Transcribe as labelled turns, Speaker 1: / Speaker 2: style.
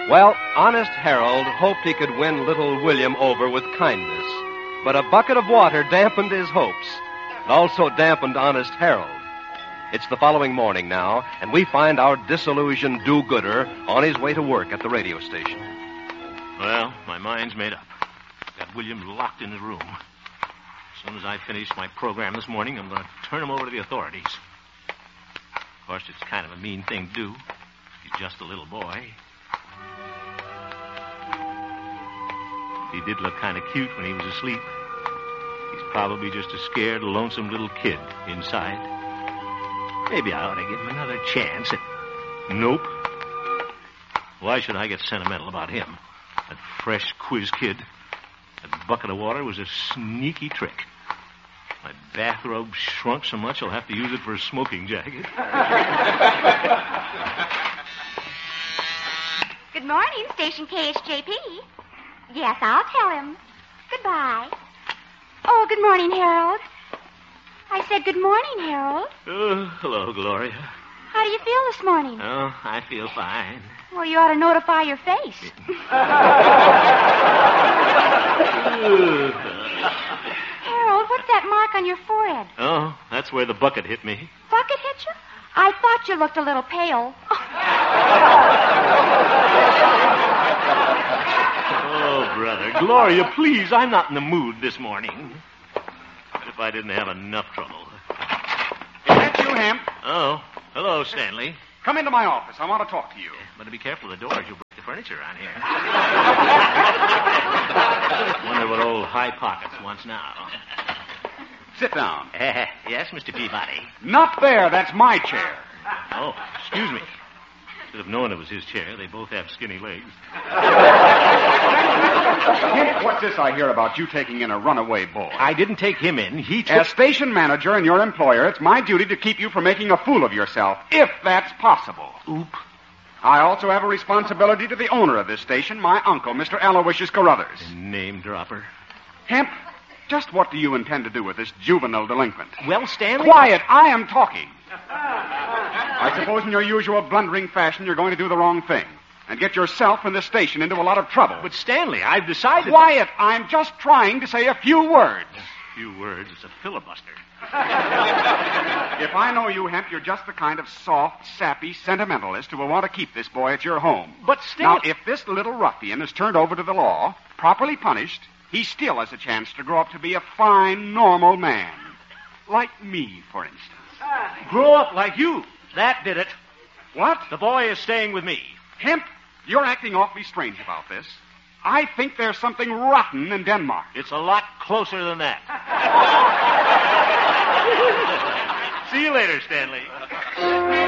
Speaker 1: Well, Honest Harold hoped he could win little William over with kindness, but a bucket of water dampened his hopes. It also dampened Honest Harold. It's the following morning now, and we find our disillusioned do-gooder on his way to work at the radio station.
Speaker 2: Well, my mind's made up. Got William locked in his room. As soon as I finish my program this morning, I'm going to turn him over to the authorities. Of course, it's kind of a mean thing to do. He's just a little boy. He did look kind of cute when he was asleep. He's probably just a scared, lonesome little kid inside. Maybe I ought to give him another chance. Nope. Why should I get sentimental about him? That fresh quiz kid. That bucket of water was a sneaky trick. My bathrobe shrunk so much I'll have to use it for a smoking jacket.
Speaker 3: Good morning, Station KSJP. Yes, I'll tell him. Goodbye. Oh, good morning, Harold. I said good morning, Harold.
Speaker 2: Oh, hello, Gloria.
Speaker 3: How do you feel this morning?
Speaker 2: Oh, I feel fine.
Speaker 3: Well, you ought to notify your face. Harold, what's that mark on your forehead?
Speaker 2: Oh, that's where the bucket hit me.
Speaker 3: Bucket hit you? I thought you looked a little pale.
Speaker 2: Oh, brother. Gloria, please, I'm not in the mood this morning. What if I didn't have enough trouble?
Speaker 4: Is that you, Hemp?
Speaker 2: Oh, hello, Stanley.
Speaker 4: Come into my office. I want to talk to you.
Speaker 2: Better be careful of the doors. You'll break the furniture around here. Wonder what old High Pockets wants now.
Speaker 4: Sit down.
Speaker 2: Yes, Mr. Peabody.
Speaker 4: Not there. That's my chair.
Speaker 2: Oh, excuse me. Should have known it was his chair. They both have skinny legs.
Speaker 4: Hemp, what's this I hear about you taking in a runaway boy?
Speaker 2: I didn't take him in. He took...
Speaker 4: As station manager and your employer, it's my duty to keep you from making a fool of yourself, if that's possible.
Speaker 2: Oop.
Speaker 4: I also have a responsibility to the owner of this station, my uncle, Mr. Aloysius Carruthers.
Speaker 2: Name dropper.
Speaker 4: Hemp, just what do you intend to do with this juvenile delinquent?
Speaker 2: Well, Stanley...
Speaker 4: Quiet, I am talking. I suppose in your usual blundering fashion you're going to do the wrong thing and get yourself and the station into a lot of trouble.
Speaker 2: But, Stanley, I've decided...
Speaker 4: Quiet, I'm just trying to say a few words.
Speaker 2: A few words? It's a filibuster.
Speaker 4: If I know you, Hemp, you're just the kind of soft, sappy sentimentalist who will want to keep this boy at your home.
Speaker 2: But,
Speaker 4: Now,
Speaker 2: Stanley...
Speaker 4: if this little ruffian is turned over to the law, properly punished, he still has a chance to grow up to be a fine, normal man. Like me, for instance.
Speaker 2: Grow up like you. That did it.
Speaker 4: What?
Speaker 2: The boy is staying with me.
Speaker 4: Hemp, you're acting awfully strange about this. I think there's something rotten in Denmark.
Speaker 2: It's a lot closer than that. See you later, Stanley.